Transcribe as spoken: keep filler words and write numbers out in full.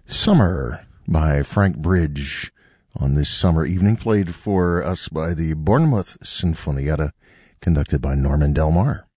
Summer by Frank Bridge on this summer evening, played for us by the Bournemouth Sinfonietta, conducted by Norman Del Mar.